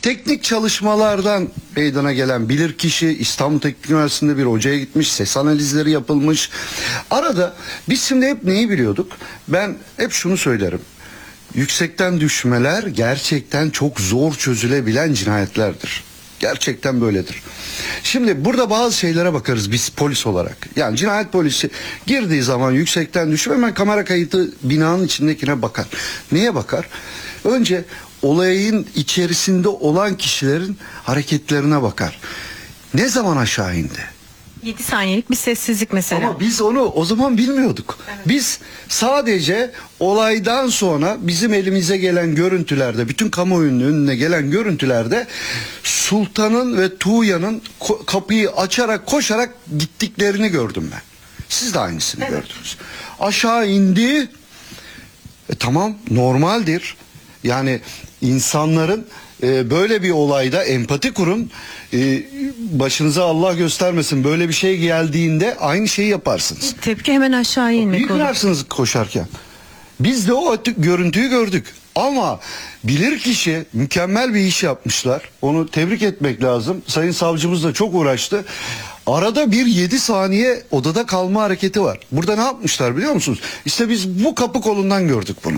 teknik çalışmalardan meydana gelen bilirkişi İstanbul Teknik Üniversitesi'nde bir hocaya gitmiş, ses analizleri yapılmış. Arada biz şimdi hep neyi biliyorduk? Ben hep şunu söylerim. Yüksekten düşmeler gerçekten çok zor çözülebilen cinayetlerdir. Gerçekten böyledir. Şimdi burada bazı şeylere bakarız biz polis olarak. Yani cinayet polisi girdiği zaman yüksekten düşme hemen kamera kayıtı binanın içindekine bakar. Neye bakar? Önce olayın içerisinde olan kişilerin hareketlerine bakar. Ne zaman aşağı indi? 7 saniyelik bir sessizlik mesela. Ama biz onu o zaman bilmiyorduk. Evet. Biz sadece olaydan sonra bizim elimize gelen görüntülerde, bütün kamuoyunun önüne gelen görüntülerde Sultan'ın ve Tuğya'nın kapıyı açarak koşarak gittiklerini gördüm ben. Siz de aynısını gördünüz. Aşağı indi. Tamam, normaldir. Yani insanların böyle bir olayda empati kurun. Başınıza Allah göstermesin böyle bir şey geldiğinde aynı şeyi yaparsınız. Tepki hemen aşağı inmek olur. Yıkarsınız koşarken. Biz de o görüntüyü gördük. Ama bilirkişi mükemmel bir iş yapmışlar. Onu tebrik etmek lazım. Sayın savcımız da çok uğraştı. Arada bir 7 saniye odada kalma hareketi var. Burada ne yapmışlar biliyor musunuz? İşte biz bu kapı kolundan gördük bunu.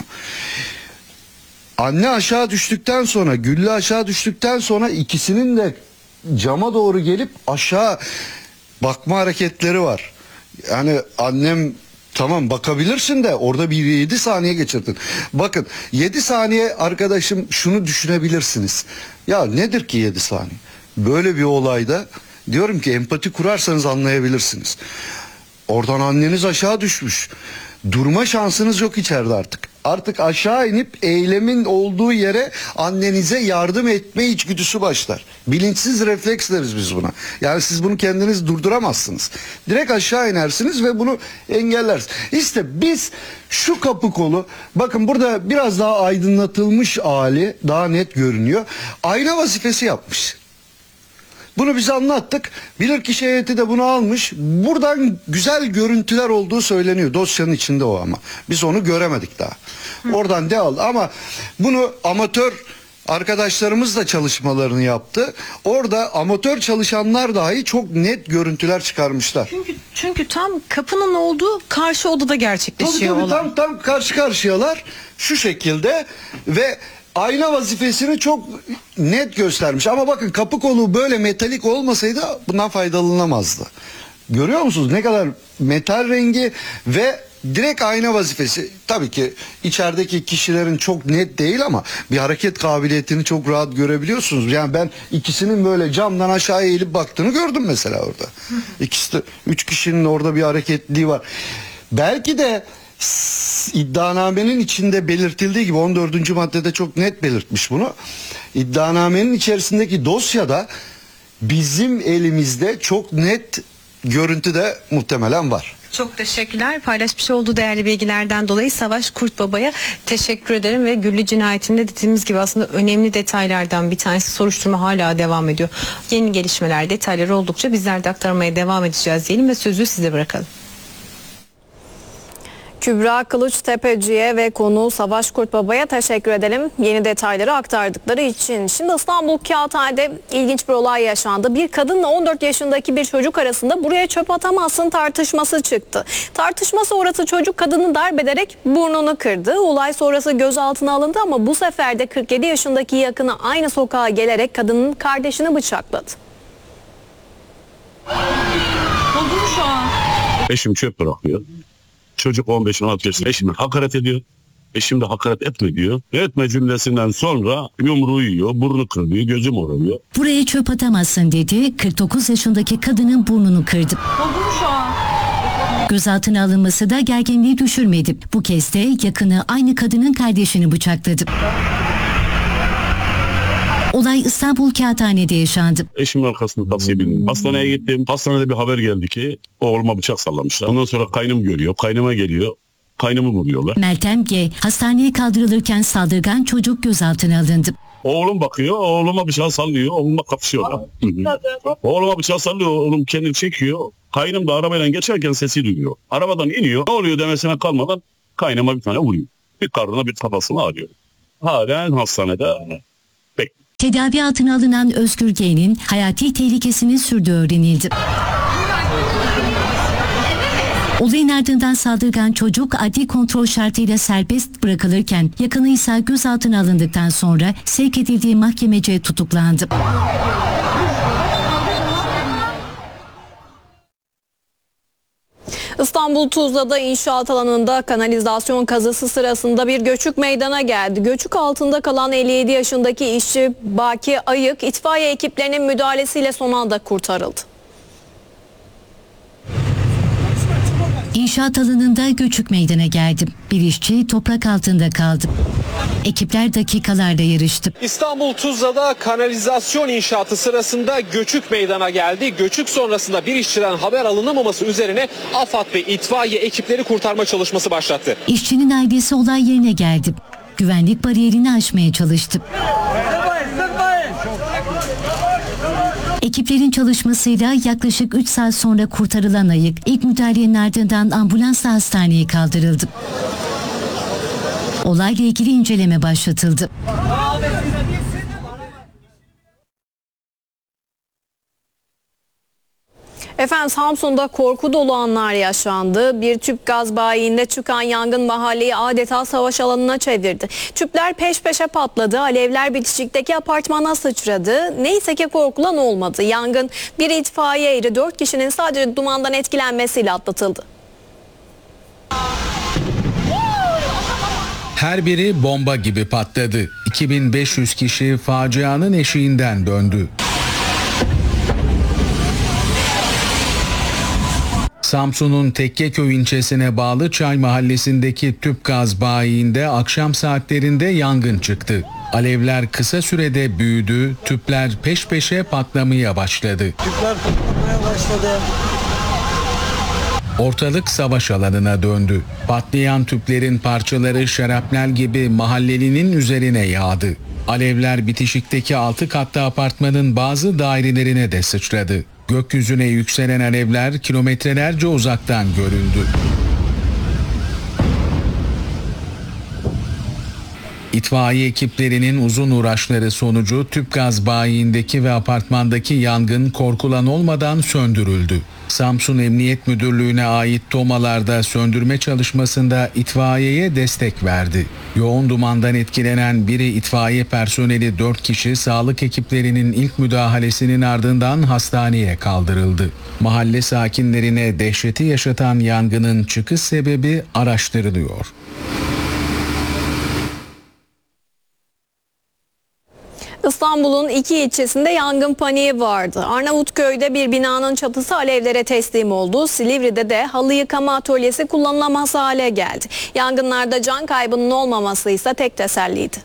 Anne aşağı düştükten sonra, Güllü aşağı düştükten sonra ikisinin de cama doğru gelip aşağı bakma hareketleri var. Yani annem tamam bakabilirsin de orada bir 7 saniye geçirdin. Bakın 7 saniye arkadaşım şunu düşünebilirsiniz. Ya nedir ki 7 saniye? Böyle bir olayda diyorum ki empati kurarsanız anlayabilirsiniz. Oradan anneniz aşağı düşmüş. Durma şansınız yok içeride artık. Artık aşağı inip eylemin olduğu yere annenize yardım etme içgüdüsü başlar. Bilinçsiz refleks deriz biz buna. Yani siz bunu kendiniz durduramazsınız. Direkt aşağı inersiniz ve bunu engellersiniz. İşte biz şu kapı kolu, bakın burada biraz daha aydınlatılmış hali daha net görünüyor. Ayna vazifesi yapmış. Bunu bize anlattık. Bilirkişi heyeti de bunu almış. Buradan güzel görüntüler olduğu söyleniyor. Dosyanın içinde o ama. Biz onu göremedik daha. Oradan de aldı ama bunu amatör arkadaşlarımız da çalışmalarını yaptı. Orada amatör çalışanlar dahi çok net görüntüler çıkarmışlar. Çünkü tam kapının olduğu karşı odada gerçekleşiyor olay. Tam karşı karşıyalar şu şekilde ve ayna vazifesini çok net göstermiş. Ama bakın kapı kolu böyle metalik olmasaydı bundan faydalanamazdı. Görüyor musunuz ne kadar metal rengi ve direkt ayna vazifesi. Tabii ki içerideki kişilerin çok net değil ama bir hareket kabiliyetini çok rahat görebiliyorsunuz. Yani ben ikisinin böyle camdan aşağıya eğilip baktığını gördüm mesela orada. İkisi de 3 kişinin orada bir hareketliliği var. Belki de iddianamenin içinde belirtildiği gibi 14. maddede çok net belirtmiş bunu. İddianamenin içerisindeki dosyada bizim elimizde çok net görüntü de muhtemelen var. Çok teşekkürler. Paylaşmış olduğu değerli bilgilerden dolayı Savaş Kurtbaba'ya teşekkür ederim ve Güllü cinayetinde dediğimiz gibi aslında önemli detaylardan bir tanesi, soruşturma hala devam ediyor. Yeni gelişmeler, detayları oldukça bizler de aktarmaya devam edeceğiz diyelim ve sözü size bırakalım. Kübra Kılıçtepeci'ye ve konuğu Savaş Kurtbaba'ya teşekkür edelim yeni detayları aktardıkları için. Şimdi İstanbul Kağıthane'de ilginç bir olay yaşandı. Bir kadınla 14 yaşındaki bir çocuk arasında buraya çöp atamazsın tartışması çıktı. Tartışma sonrası çocuk kadını darp ederek burnunu kırdı. Olay sonrası gözaltına alındı ama bu sefer de 47 yaşındaki yakını aynı sokağa gelerek kadının kardeşini bıçakladı. Buldum şu an. Eşim çöp bırakıyor. Çocuk 15-16 yaşında eşime hakaret ediyor. Eşim de hakaret etme diyor. Etme cümlesinden sonra yumruğu yiyor, burnu kırılıyor, gözü morarıyor. Buraya çöp atamazsın dedi. 49 yaşındaki kadının burnunu kırdı. Buldum şu an. Gözaltına alınması da gerginliği düşürmedi. Bu kez de yakını aynı kadının kardeşini bıçakladı. Olay İstanbul Kağıthane'de yaşandı. Eşimin arkasında taksiye bindim. Hastaneye gittim. Hastanede bir haber geldi ki oğluma bıçak sallamışlar. Ondan sonra kaynım görüyor. Kaynıma geliyor. Kaynımı vuruyorlar. Meltem G. hastaneye kaldırılırken saldırgan çocuk gözaltına alındı. Oğlum bakıyor. Oğluma bıçağı sallıyor. Oğlumla kapışıyorlar. Oğluma bıçağı sallıyor. Oğlum kendini çekiyor. Kaynım da arabayla geçerken sesi duyuyor. Arabadan iniyor. Ne oluyor demesine kalmadan kaynıma bir tane vuruyor. Bir karnına bir kafasına ağrıyor. Halen hastanede bekliyor. Tedavi altına alınan Özgür G'nin hayati tehlikesinin sürdüğü öğrenildi. Olayın ardından saldırgan çocuk adli kontrol şartıyla serbest bırakılırken yakını ise gözaltına alındıktan sonra sevk edildiği mahkemece tutuklandı. İstanbul Tuzla'da inşaat alanında kanalizasyon kazısı sırasında bir göçük meydana geldi. Göçük altında kalan 57 yaşındaki işçi Baki Ayık itfaiye ekiplerinin müdahalesiyle son anda kurtarıldı. İnşaat alanında göçük meydana geldi. Bir işçi toprak altında kaldı. Ekipler dakikalarda yarıştı. İstanbul Tuzla'da kanalizasyon inşaatı sırasında göçük meydana geldi. Göçük sonrasında bir işçiden haber alınamaması üzerine AFAD ve itfaiye ekipleri kurtarma çalışması başlattı. İşçinin ailesi olay yerine geldi. Güvenlik bariyerini aşmaya çalıştı. Ekiplerin çalışmasıyla yaklaşık 3 saat sonra kurtarılan Ayık ilk müdahalenin ardından ambulansla hastaneye kaldırıldı. Olayla ilgili inceleme başlatıldı. Efendim Samsun'da korku dolu anlar yaşandı. Bir tüp gaz bayiinde çıkan yangın mahalleyi adeta savaş alanına çevirdi. Tüpler peş peşe patladı. Alevler bitişikteki apartmana sıçradı. Neyse ki korkulan olmadı. Yangın bir itfaiye eri 4 kişinin sadece dumandan etkilenmesiyle atlatıldı. Her biri bomba gibi patladı. 2500 kişi facianın eşiğinden döndü. Samsun'un Tekkeköy ilçesine bağlı Çay Mahallesi'ndeki tüp gaz bayiinde akşam saatlerinde yangın çıktı. Alevler kısa sürede büyüdü, tüpler peş peşe patlamaya başladı. Ortalık savaş alanına döndü. Patlayan tüplerin parçaları şarapnel gibi mahallelinin üzerine yağdı. Alevler bitişikteki 6 katlı apartmanın bazı dairelerine de sıçradı. Gökyüzüne yükselen alevler kilometrelerce uzaktan görüldü. İtfaiye ekiplerinin uzun uğraşları sonucu tüp gaz bayiindeki ve apartmandaki yangın korkulan olmadan söndürüldü. Samsun Emniyet Müdürlüğü'ne ait tomalarda söndürme çalışmasında itfaiyeye destek verdi. Yoğun dumandan etkilenen biri itfaiye personeli 4 kişi sağlık ekiplerinin ilk müdahalesinin ardından hastaneye kaldırıldı. Mahalle sakinlerine dehşeti yaşatan yangının çıkış sebebi araştırılıyor. İstanbul'un 2 ilçesinde yangın paniği vardı. Arnavutköy'de bir binanın çatısı alevlere teslim oldu. Silivri'de de halı yıkama atölyesi kullanılamaz hale geldi. Yangınlarda can kaybının olmaması ise tek teselliydi.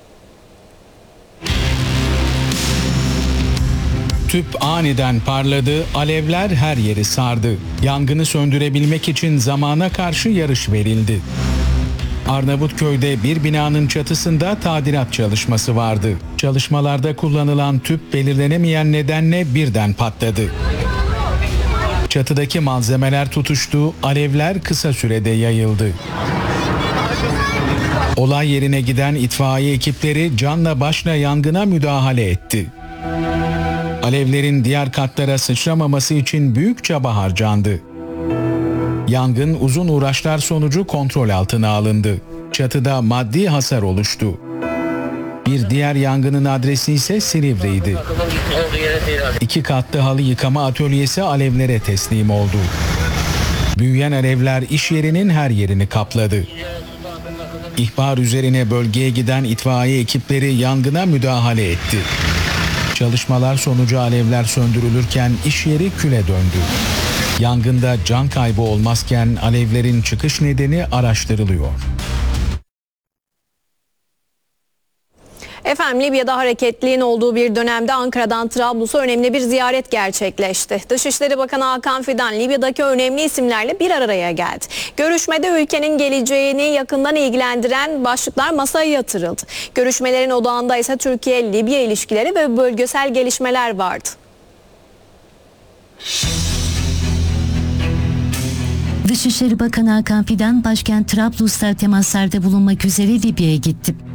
Tüp aniden parladı, alevler her yeri sardı. Yangını söndürebilmek için zamana karşı yarış verildi. Arnavutköy'de bir binanın çatısında tadilat çalışması vardı. Çalışmalarda kullanılan tüp belirlenemeyen nedenle birden patladı. Çatıdaki malzemeler tutuştu, alevler kısa sürede yayıldı. Olay yerine giden itfaiye ekipleri canla başla yangına müdahale etti. Alevlerin diğer katlara sıçramaması için büyük çaba harcandı. Yangın uzun uğraşlar sonucu kontrol altına alındı. Çatıda maddi hasar oluştu. Bir diğer yangının adresi ise Silivri'ydi. 2 katlı halı yıkama atölyesi alevlere teslim oldu. Büyüyen alevler iş yerinin her yerini kapladı. İhbar üzerine bölgeye giden itfaiye ekipleri yangına müdahale etti. Çalışmalar sonucu alevler söndürülürken iş yeri küle döndü. Yangında can kaybı olmazken alevlerin çıkış nedeni araştırılıyor. Efendim Libya'da hareketliğin olduğu bir dönemde Ankara'dan Trablus'a önemli bir ziyaret gerçekleşti. Dışişleri Bakanı Hakan Fidan Libya'daki önemli isimlerle bir araya geldi. Görüşmede ülkenin geleceğini yakından ilgilendiren başlıklar masaya yatırıldı. Görüşmelerin odağında ise Türkiye-Libya ilişkileri ve bölgesel gelişmeler vardı. Dışişleri Bakanı Hakan Fidan başkent Trablus'ta temaslarda bulunmak üzere Libya'ya gitti.